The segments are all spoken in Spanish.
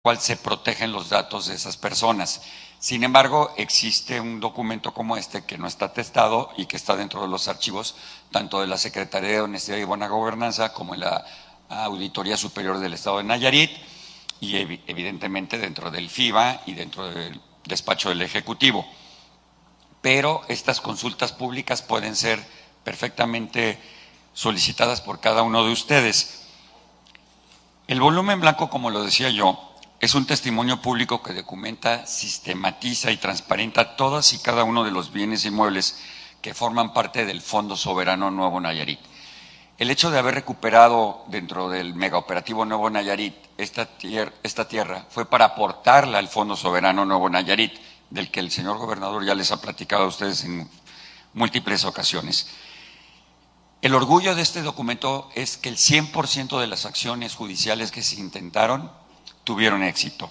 cual se protegen los datos de esas personas. Sin embargo, existe un documento como este que no está atestado y que está dentro de los archivos tanto de la Secretaría de Honestidad y Buena Gobernanza como de la Auditoría Superior del Estado de Nayarit y evidentemente dentro del FIBA y dentro del despacho del Ejecutivo. Pero estas consultas públicas pueden ser perfectamente solicitadas por cada uno de ustedes. El volumen blanco, como lo decía yo, es un testimonio público que documenta, sistematiza y transparenta todas y cada uno de los bienes inmuebles que forman parte del Fondo Soberano Nuevo Nayarit. El hecho de haber recuperado dentro del megaoperativo Nuevo Nayarit esta tierra fue para aportarla al Fondo Soberano Nuevo Nayarit, del que el señor gobernador ya les ha platicado a ustedes en múltiples ocasiones. El orgullo de este documento es que el 100% de las acciones judiciales que se intentaron tuvieron éxito.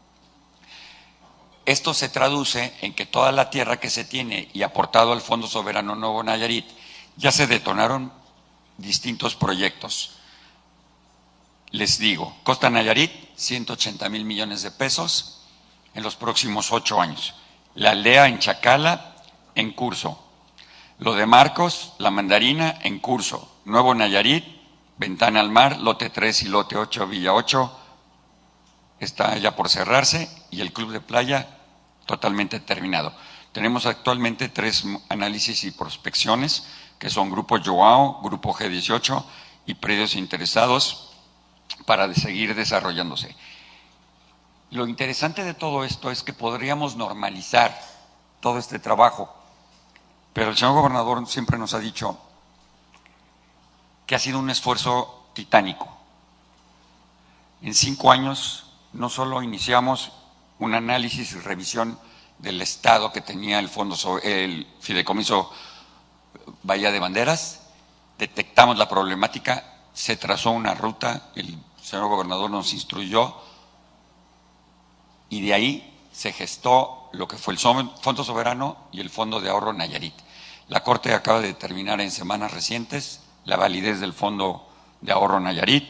Esto se traduce en que toda la tierra que se tiene y aportado al Fondo Soberano Nuevo Nayarit ya se detonaron distintos proyectos. Les digo, Costa Nayarit, 180,000 millones de pesos en los próximos 8 años. La aldea en Chacala, en curso. Lo de Marcos, La Mandarina, en curso. Nuevo Nayarit, Ventana al Mar, lote 3 y lote 8, Villa 8, está ya por cerrarse, y el club de playa totalmente terminado. Tenemos actualmente 3 análisis y prospecciones, que son Grupo Joao, Grupo G18 y predios interesados para seguir desarrollándose. Lo interesante de todo esto es que podríamos normalizar todo este trabajo, pero el señor gobernador siempre nos ha dicho que ha sido un esfuerzo titánico. En 5 años no solo iniciamos un análisis y revisión del estado que tenía el fideicomiso Bahía de Banderas, detectamos la problemática, se trazó una ruta, el señor gobernador nos instruyó y de ahí se gestó lo que fue el Fondo Soberano y el Fondo de Ahorro Nayarit. La Corte acaba de determinar en semanas recientes la validez del Fondo de Ahorro Nayarit.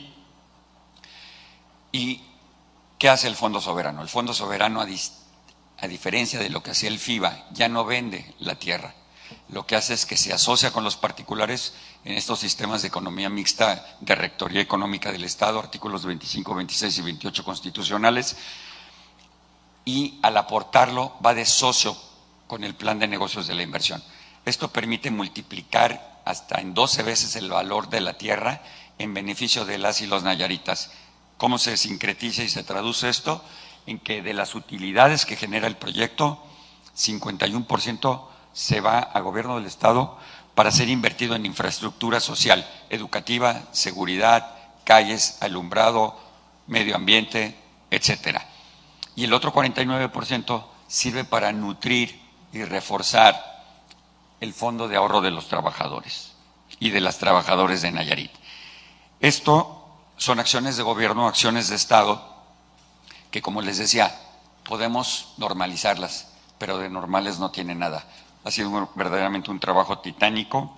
¿Y qué hace el Fondo Soberano? El Fondo Soberano, a diferencia de lo que hacía el FIBA, ya no vende la tierra. Lo que hace es que se asocia con los particulares en estos sistemas de economía mixta de Rectoría Económica del Estado, artículos 25, 26 y 28 constitucionales, y al aportarlo va de socio con el plan de negocios de la inversión. Esto permite multiplicar hasta en 12 veces el valor de la tierra en beneficio de las y los nayaritas. ¿Cómo se sincretiza y se traduce esto? En que de las utilidades que genera el proyecto, 51% se va al gobierno del Estado para ser invertido en infraestructura social, educativa, seguridad, calles, alumbrado, medio ambiente, etcétera. Y el otro 49% sirve para nutrir y reforzar el fondo de ahorro de los trabajadores y de las trabajadoras de Nayarit. Esto son acciones de gobierno, acciones de Estado, que como les decía, podemos normalizarlas, pero de normales no tiene nada. Ha sido verdaderamente un trabajo titánico.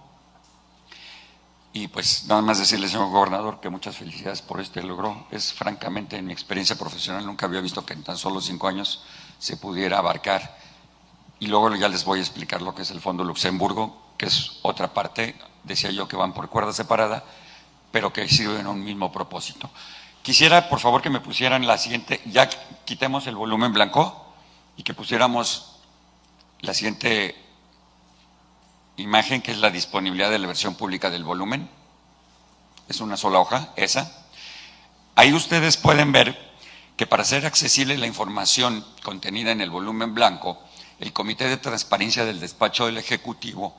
Y pues nada más decirle, señor gobernador, que muchas felicidades por este logro. Es francamente, en mi experiencia profesional, nunca había visto que en tan solo 5 años se pudiera abarcar. Y luego ya les voy a explicar lo que es el Fondo Luxemburgo, que es otra parte, decía yo que van por cuerda separada, pero que sirven a un mismo propósito. Quisiera, por favor, que me pusieran la siguiente, ya quitemos el volumen blanco y que pusiéramos la siguiente imagen, que es la disponibilidad de la versión pública del volumen. Es una sola hoja, esa. Ahí ustedes pueden ver que para hacer accesible la información contenida en el volumen blanco, el Comité de Transparencia del Despacho del Ejecutivo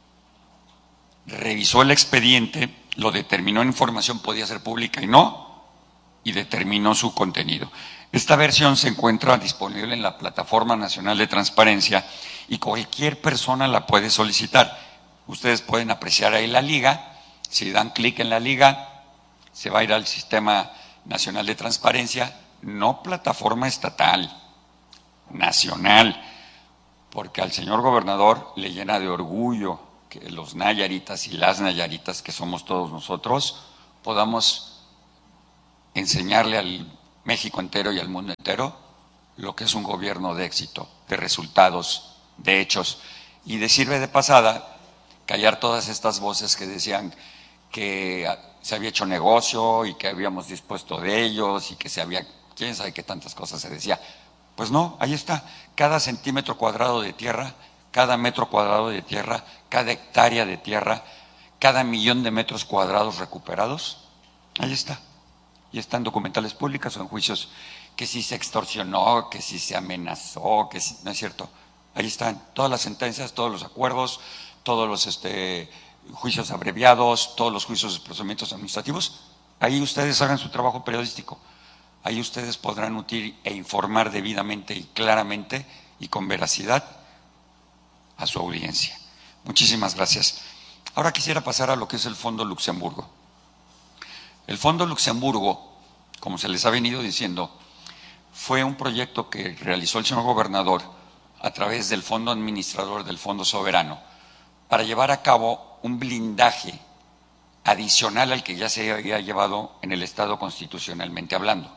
revisó el expediente, lo determinó en información, podía ser pública y no, y determinó su contenido. Esta versión se encuentra disponible en la Plataforma Nacional de Transparencia y cualquier persona la puede solicitar. Ustedes pueden apreciar ahí la liga, si dan clic en la liga, se va a ir al Sistema Nacional de Transparencia, no plataforma estatal, nacional, porque al señor gobernador le llena de orgullo que los nayaritas y las nayaritas, que somos todos nosotros, podamos enseñarle al México entero y al mundo entero lo que es un gobierno de éxito, de resultados, de hechos. Y de sirve de pasada callar todas estas voces que decían que se había hecho negocio y que habíamos dispuesto de ellos y que se había, quién sabe qué tantas cosas se decía. Pues no, ahí está, cada centímetro cuadrado de tierra, cada metro cuadrado de tierra, cada hectárea de tierra, cada millón de metros cuadrados recuperados, ahí está. Y están documentales públicas o en juicios que si se extorsionó, que si se amenazó, que si, no es cierto. Ahí están todas las sentencias, todos los acuerdos, todos los juicios abreviados, todos los juicios de procedimientos administrativos. Ahí ustedes hagan su trabajo periodístico. Ahí ustedes podrán nutrir e informar debidamente y claramente y con veracidad a su audiencia. Muchísimas gracias. Ahora quisiera pasar a lo que es el Fondo Luxemburgo. El Fondo Luxemburgo, como se les ha venido diciendo, fue un proyecto que realizó el señor gobernador a través del Fondo Administrador del Fondo Soberano para llevar a cabo un blindaje adicional al que ya se había llevado en el Estado constitucionalmente hablando,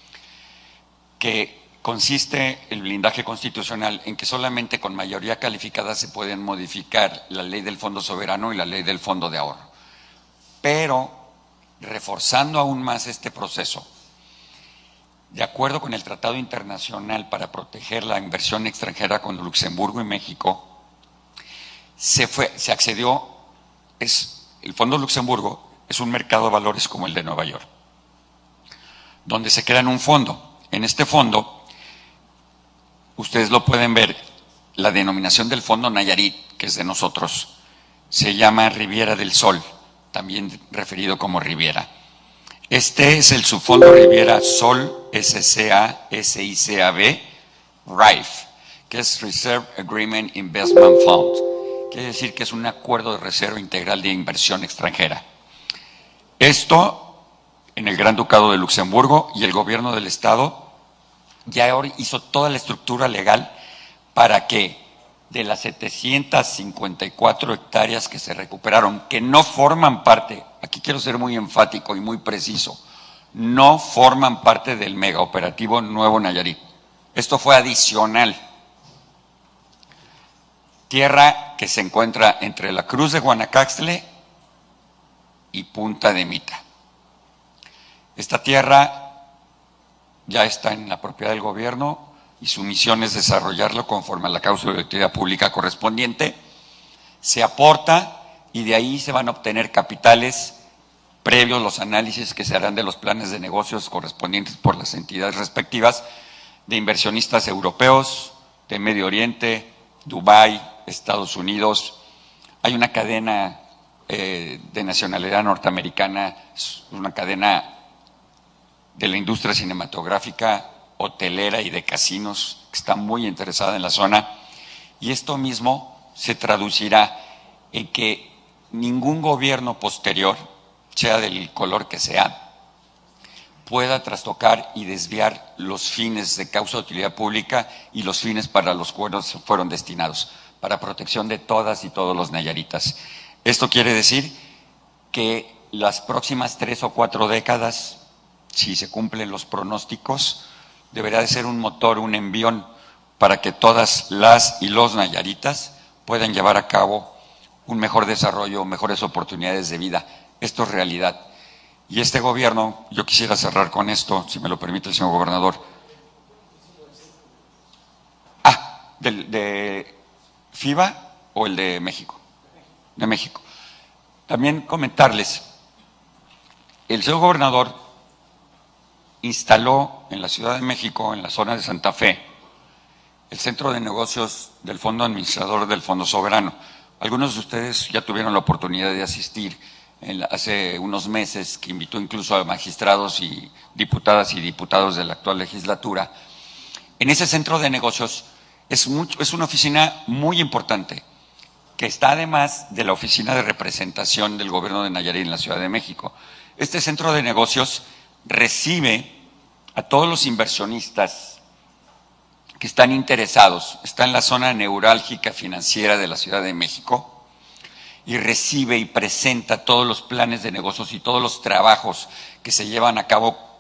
que consiste el blindaje constitucional en que solamente con mayoría calificada se pueden modificar la ley del Fondo Soberano y la ley del Fondo de Ahorro. Pero, reforzando aún más este proceso, de acuerdo con el Tratado Internacional para proteger la inversión extranjera con Luxemburgo y México, se accedió, el Fondo Luxemburgo es un mercado de valores como el de Nueva York, donde se crea un fondo. En este fondo, ustedes lo pueden ver, la denominación del fondo Nayarit, que es de nosotros, se llama Riviera del Sol, también referido como Riviera. Este es el subfondo Riviera Sol SCA-SICAB RIFE, que es Reserve Agreement Investment Fund. Quiere decir que es un acuerdo de reserva integral de inversión extranjera. Esto en el Gran Ducado de Luxemburgo, y el gobierno del Estado ya hizo toda la estructura legal para que de las 754 hectáreas que se recuperaron, que no forman parte, aquí quiero ser muy enfático y muy preciso, no forman parte del megaoperativo Nuevo Nayarit. Esto fue adicional. Tierra que se encuentra entre la Cruz de Guanacaxtle y Punta de Mita. Esta tierra ya está en la propiedad del gobierno y su misión es desarrollarlo conforme a la cláusula de utilidad pública correspondiente. Se aporta y de ahí se van a obtener capitales previos los análisis que se harán de los planes de negocios correspondientes por las entidades respectivas de inversionistas europeos, de Medio Oriente, Dubái, Estados Unidos. Hay una cadena de nacionalidad norteamericana, una cadena de la industria cinematográfica, hotelera y de casinos que está muy interesada en la zona, y esto mismo se traducirá en que ningún gobierno posterior, sea del color que sea, pueda trastocar y desviar los fines de causa de utilidad pública y los fines para los cuales fueron destinados, para protección de todas y todos los nayaritas. Esto quiere decir que las próximas 3 o 4 décadas, si se cumplen los pronósticos, deberá de ser un motor, un envión, para que todas las y los nayaritas puedan llevar a cabo un mejor desarrollo, mejores oportunidades de vida. Esto es realidad. Y este gobierno, yo quisiera cerrar con esto, si me lo permite el señor gobernador. ¿De FIBA o el de México? De México. También comentarles, el señor gobernador instaló en la Ciudad de México, en la zona de Santa Fe, el centro de negocios del Fondo Administrador del Fondo Soberano. Algunos de ustedes ya tuvieron la oportunidad de asistir hace unos meses, que invitó incluso a magistrados y diputadas y diputados de la actual legislatura. En ese centro de negocios es una oficina muy importante, que está además de la oficina de representación del gobierno de Nayarit en la Ciudad de México. Este centro de negocios recibe a todos los inversionistas que están interesados, está en la zona neurálgica financiera de la Ciudad de México, y recibe y presenta todos los planes de negocios y todos los trabajos que se llevan a cabo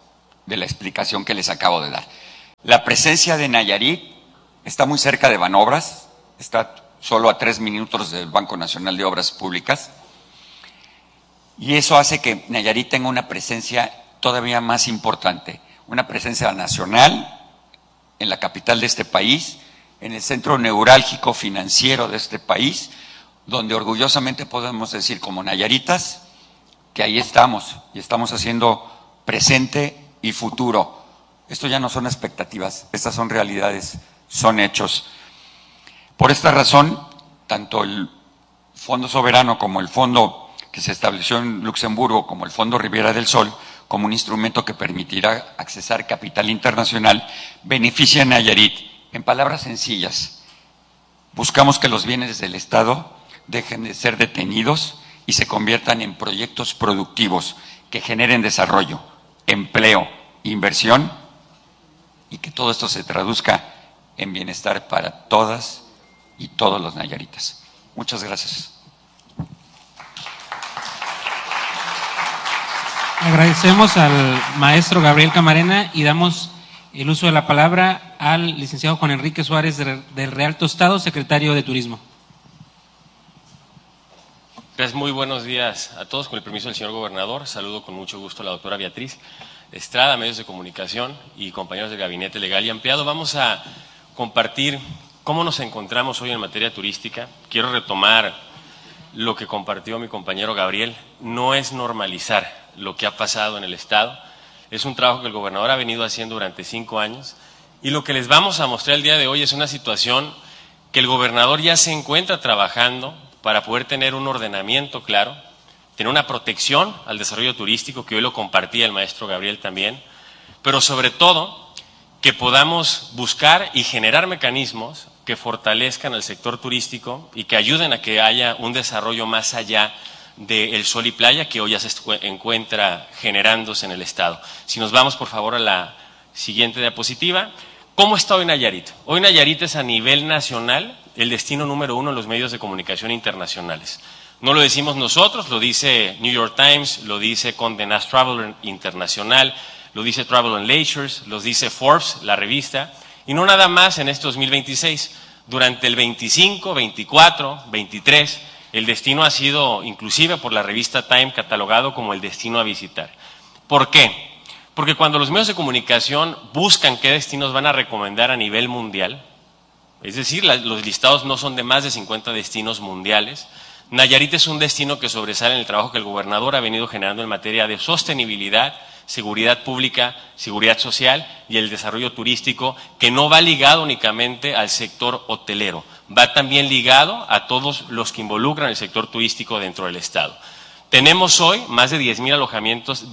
de la explicación que les acabo de dar. La presencia de Nayarit está muy cerca de Banobras, está solo a 3 minutos del Banco Nacional de Obras Públicas, y eso hace que Nayarit tenga una presencia todavía más importante, una presencia nacional en la capital de este país, en el centro neurálgico financiero de este país, donde orgullosamente podemos decir como nayaritas que ahí estamos y estamos haciendo presente y futuro. Esto ya no son expectativas, estas son realidades, son hechos. Por esta razón, tanto el Fondo Soberano como el fondo que se estableció en Luxemburgo, como el Fondo Riviera del Sol, como un instrumento que permitirá accesar capital internacional, beneficia a Nayarit. En palabras sencillas, buscamos que los bienes del Estado dejen de ser detenidos y se conviertan en proyectos productivos que generen desarrollo, empleo, inversión, y que todo esto se traduzca en bienestar para todas y todos los nayaritas. Muchas gracias. Agradecemos al maestro Gabriel Camarena y damos el uso de la palabra al licenciado Juan Enrique Suárez del Real Tostado, secretario de Turismo. Gracias, muy buenos días a todos. Con el permiso del señor gobernador, saludo con mucho gusto a la doctora Beatriz Estrada, medios de comunicación y compañeros del Gabinete Legal y Ampliado. Vamos a compartir cómo nos encontramos hoy en materia turística. Quiero retomar lo que compartió mi compañero Gabriel. No es normalizar lo que ha pasado en el Estado. Es un trabajo que el gobernador ha venido haciendo durante 5 años y lo que les vamos a mostrar el día de hoy es una situación que el gobernador ya se encuentra trabajando para poder tener un ordenamiento claro, tener una protección al desarrollo turístico, que hoy lo compartía el maestro Gabriel también, pero sobre todo que podamos buscar y generar mecanismos que fortalezcan al sector turístico y que ayuden a que haya un desarrollo más allá del sol y playa que hoy ya se encuentra generándose en el Estado. Si nos vamos, por favor, a la siguiente diapositiva. ¿Cómo está hoy Nayarit? Hoy Nayarit es a nivel nacional el destino número 1 en los medios de comunicación internacionales. No lo decimos nosotros, lo dice New York Times, lo dice Condé Nast Traveler Internacional, lo dice Travel and Leisures, lo dice Forbes, la revista, y no nada más en este 2026. Durante el 25, 24, 23, el destino ha sido, inclusive por la revista Time, catalogado como el destino a visitar. ¿Por qué? Porque cuando los medios de comunicación buscan qué destinos van a recomendar a nivel mundial, es decir, los listados no son de más de 50 destinos mundiales, Nayarit es un destino que sobresale en el trabajo que el gobernador ha venido generando en materia de sostenibilidad, seguridad pública, seguridad social y el desarrollo turístico, que no va ligado únicamente al sector hotelero, va también ligado a todos los que involucran el sector turístico dentro del Estado. Tenemos hoy más de 10,000 alojamientos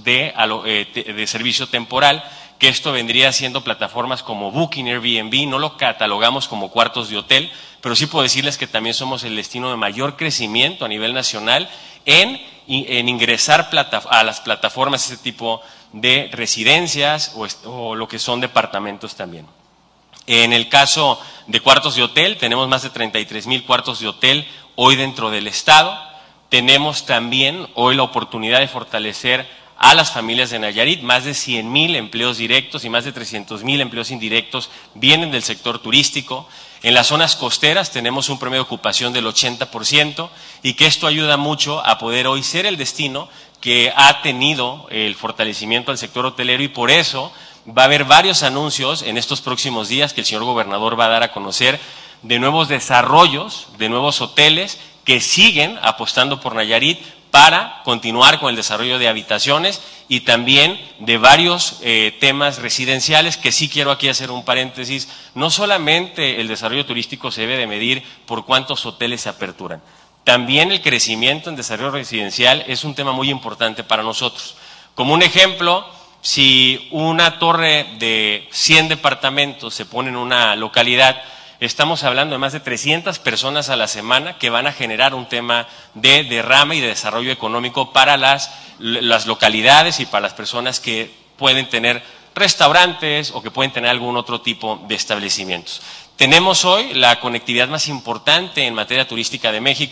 de servicio temporal, que esto vendría siendo plataformas como Booking, Airbnb. No lo catalogamos como cuartos de hotel, pero sí puedo decirles que también somos el destino de mayor crecimiento a nivel nacional en ingresar a las plataformas ese tipo de residencias o lo que son departamentos también. En el caso de cuartos de hotel, tenemos más de 33,000 cuartos de hotel hoy dentro del Estado. Tenemos también hoy la oportunidad de fortalecer a las familias de Nayarit. Más de 100,000 empleos directos y más de 300,000 empleos indirectos vienen del sector turístico. En las zonas costeras tenemos un promedio de ocupación del 80% y que esto ayuda mucho a poder hoy ser el destino que ha tenido el fortalecimiento del sector hotelero, y por eso va a haber varios anuncios en estos próximos días que el señor gobernador va a dar a conocer de nuevos desarrollos, de nuevos hoteles que siguen apostando por Nayarit para continuar con el desarrollo de habitaciones y también de varios temas residenciales, que sí quiero aquí hacer un paréntesis. No solamente el desarrollo turístico se debe de medir por cuántos hoteles se aperturan, también el crecimiento en desarrollo residencial es un tema muy importante para nosotros. Como un ejemplo, si una torre de 100 departamentos se pone en una localidad, estamos hablando de más de 300 personas a la semana que van a generar un tema de derrama y de desarrollo económico para las localidades y para las personas que pueden tener restaurantes o que pueden tener algún otro tipo de establecimientos. Tenemos hoy la conectividad más importante en materia turística de México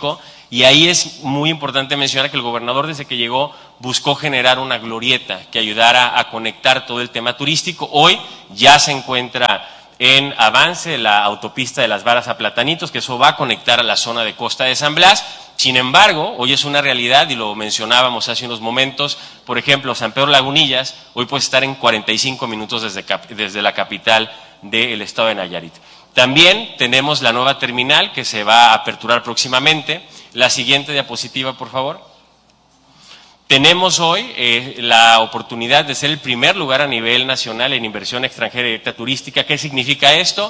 Y ahí es muy importante mencionar que el gobernador, desde que llegó, buscó generar una glorieta que ayudara a conectar todo el tema turístico. Hoy ya se encuentra en avance la autopista de Las Varas a Platanitos, que eso va a conectar a la zona de Costa de San Blas. Sin embargo, hoy es una realidad, y lo mencionábamos hace unos momentos, por ejemplo, San Pedro Lagunillas, hoy puede estar en 45 minutos desde la capital del estado de Nayarit. También tenemos la nueva terminal que se va a aperturar próximamente. La siguiente diapositiva, por favor. Tenemos hoy la oportunidad de ser el primer lugar a nivel nacional en inversión extranjera directa turística. ¿Qué significa esto?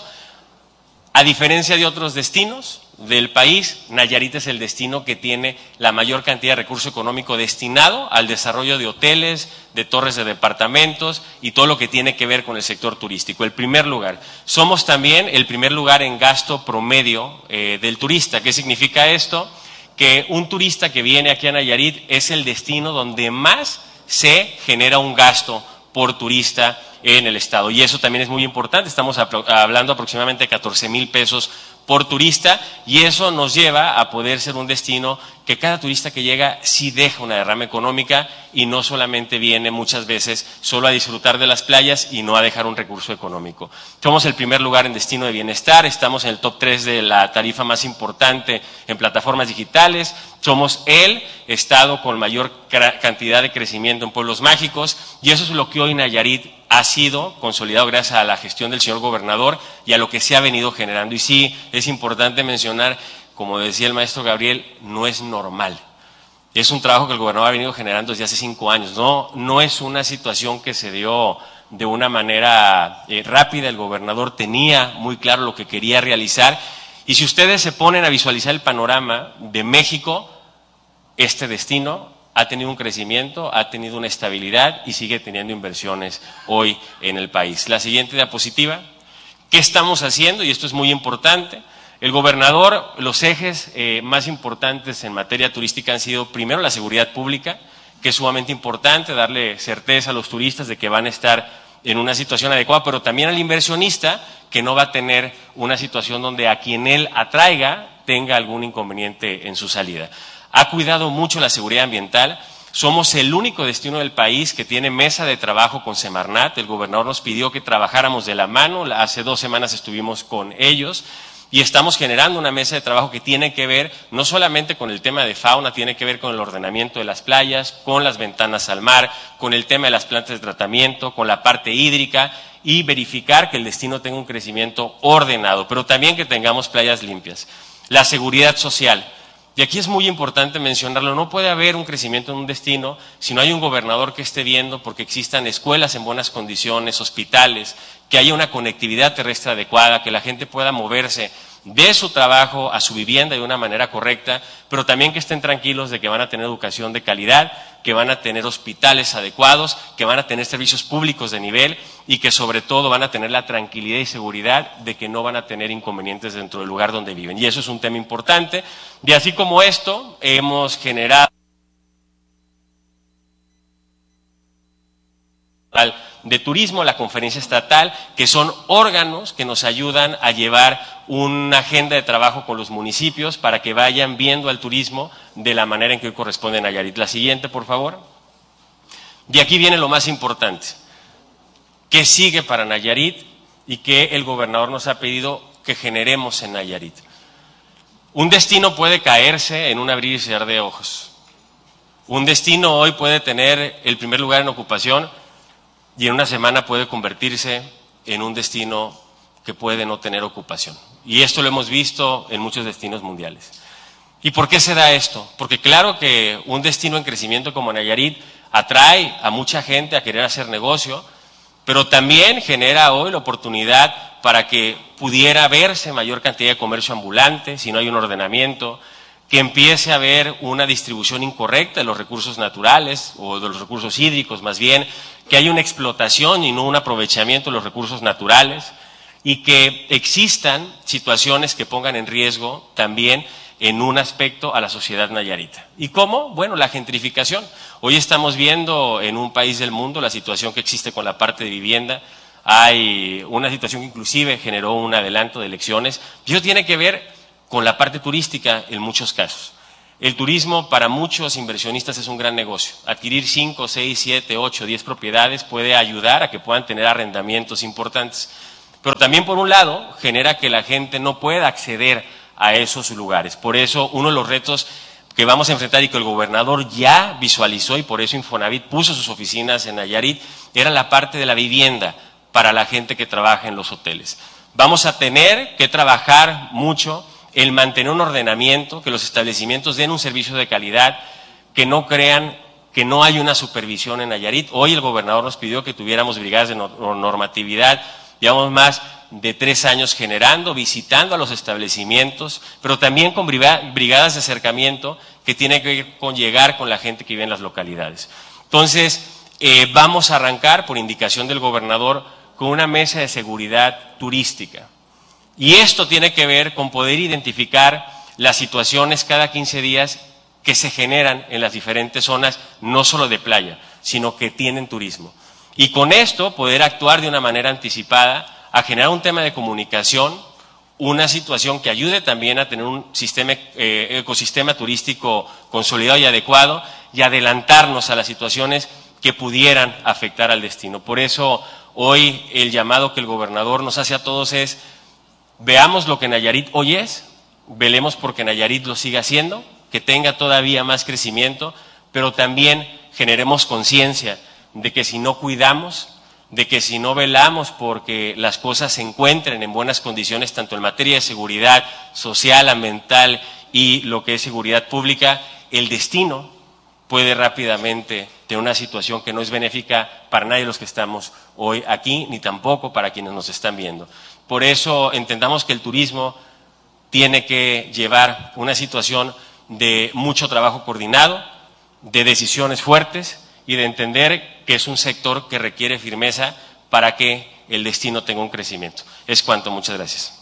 A diferencia de otros destinos del país, Nayarit es el destino que tiene la mayor cantidad de recurso económico destinado al desarrollo de hoteles, de torres de departamentos y todo lo que tiene que ver con el sector turístico. El primer lugar. Somos también el primer lugar en gasto promedio del turista. ¿Qué significa esto? Que un turista que viene aquí a Nayarit es el destino donde más se genera un gasto por turista en el estado. Y eso también es muy importante, estamos hablando aproximadamente de 14,000 pesos por turista, y eso nos lleva a poder ser un destino que cada turista que llega sí deja una derrama económica y no solamente viene muchas veces solo a disfrutar de las playas y no a dejar un recurso económico. Somos el primer lugar en destino de bienestar, estamos en el top 3 de la tarifa más importante en plataformas digitales, somos el estado con mayor cantidad de crecimiento en pueblos mágicos, y eso es lo que hoy Nayarit ha sido consolidado gracias a la gestión del señor gobernador y a lo que se ha venido generando. Y sí, es importante mencionar, como decía el maestro Gabriel, no es normal. Es un trabajo que el gobernador ha venido generando desde hace 5 años. No es una situación que se dio de una manera rápida. El gobernador tenía muy claro lo que quería realizar. Y si ustedes se ponen a visualizar el panorama de México, este destino ha tenido un crecimiento, ha tenido una estabilidad y sigue teniendo inversiones hoy en el país. La siguiente diapositiva. ¿Qué estamos haciendo? Y esto es muy importante. El gobernador, los ejes más importantes en materia turística han sido, primero, la seguridad pública, que es sumamente importante, darle certeza a los turistas de que van a estar en una situación adecuada, pero también al inversionista, que no va a tener una situación donde a quien él atraiga tenga algún inconveniente en su salida. Ha cuidado mucho la seguridad ambiental. Somos el único destino del país que tiene mesa de trabajo con Semarnat. El gobernador nos pidió que trabajáramos de la mano. Hace 2 semanas estuvimos con ellos y estamos generando una mesa de trabajo que tiene que ver no solamente con el tema de fauna, tiene que ver con el ordenamiento de las playas, con las ventanas al mar, con el tema de las plantas de tratamiento, con la parte hídrica y verificar que el destino tenga un crecimiento ordenado, pero también que tengamos playas limpias. La seguridad social. Y aquí es muy importante mencionarlo, no puede haber un crecimiento en un destino si no hay un gobernador que esté viendo porque existan escuelas en buenas condiciones, hospitales, que haya una conectividad terrestre adecuada, que la gente pueda moverse de su trabajo a su vivienda de una manera correcta, pero también que estén tranquilos de que van a tener educación de calidad, que van a tener hospitales adecuados, que van a tener servicios públicos de nivel y que sobre todo van a tener la tranquilidad y seguridad de que no van a tener inconvenientes dentro del lugar donde viven. Y eso es un tema importante. Y así como esto, hemos generado de turismo, la conferencia estatal, que son órganos que nos ayudan a llevar una agenda de trabajo con los municipios para que vayan viendo al turismo de la manera en que hoy corresponde a Nayarit. La siguiente, por favor. Y aquí viene lo más importante. ¿Qué sigue para Nayarit y qué el gobernador nos ha pedido que generemos en Nayarit? Un destino puede caerse en un abrir y cerrar de ojos. Un destino hoy puede tener el primer lugar en ocupación y en una semana puede convertirse en un destino que puede no tener ocupación. Y esto lo hemos visto en muchos destinos mundiales. ¿Y por qué se da esto? Porque claro que un destino en crecimiento como Nayarit atrae a mucha gente a querer hacer negocio, pero también genera hoy la oportunidad para que pudiera verse mayor cantidad de comercio ambulante, si no hay un ordenamiento, que empiece a haber una distribución incorrecta de los recursos naturales o de los recursos hídricos, más bien, que haya una explotación y no un aprovechamiento de los recursos naturales y que existan situaciones que pongan en riesgo también en un aspecto a la sociedad nayarita. ¿Y cómo? Bueno, la gentrificación. Hoy estamos viendo en un país del mundo la situación que existe con la parte de vivienda. Hay una situación que inclusive generó un adelanto de elecciones y eso tiene que ver con la parte turística en muchos casos. El turismo para muchos inversionistas es un gran negocio. Adquirir 5, 6, 7, 8, 10 propiedades puede ayudar a que puedan tener arrendamientos importantes. Pero también, por un lado, genera que la gente no pueda acceder a esos lugares. Por eso, uno de los retos que vamos a enfrentar y que el gobernador ya visualizó, y por eso Infonavit puso sus oficinas en Nayarit, era la parte de la vivienda para la gente que trabaja en los hoteles. Vamos a tener que trabajar mucho el mantener un ordenamiento, que los establecimientos den un servicio de calidad, que no crean que no hay una supervisión en Nayarit. Hoy el gobernador nos pidió que tuviéramos brigadas de normatividad, llevamos más de 3 años generando, visitando a los establecimientos, pero también con brigadas de acercamiento que tienen que ver con llegar con la gente que vive en las localidades. Entonces, vamos a arrancar, por indicación del gobernador, con una mesa de seguridad turística. Y esto tiene que ver con poder identificar las situaciones cada 15 días que se generan en las diferentes zonas, no solo de playa, sino que tienen turismo. Y con esto poder actuar de una manera anticipada a generar un tema de comunicación, una situación que ayude también a tener un ecosistema turístico consolidado y adecuado y adelantarnos a las situaciones que pudieran afectar al destino. Por eso hoy el llamado que el gobernador nos hace a todos es: veamos lo que Nayarit hoy es, velemos porque Nayarit lo siga haciendo, que tenga todavía más crecimiento, pero también generemos conciencia de que si no cuidamos, de que si no velamos porque las cosas se encuentren en buenas condiciones, tanto en materia de seguridad social, ambiental y lo que es seguridad pública, el destino puede rápidamente tener una situación que no es benéfica para nadie de los que estamos hoy aquí, ni tampoco para quienes nos están viendo. Por eso entendamos que el turismo tiene que llevar una situación de mucho trabajo coordinado, de decisiones fuertes y de entender que es un sector que requiere firmeza para que el destino tenga un crecimiento. Es cuanto, muchas gracias.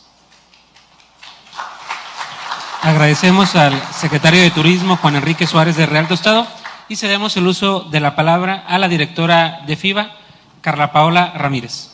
Agradecemos al secretario de Turismo, Juan Enrique Suárez de Real Tostado, y cedemos el uso de la palabra a la directora de FIBA, Carla Paola Ramírez.